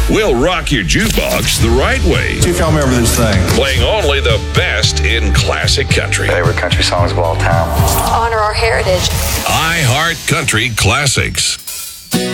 We'll rock your jukebox the right way. See if y'all remember this thing. Playing only the best in classic country. Favorite country songs of all time. Honor our heritage. iHeart Country Classics.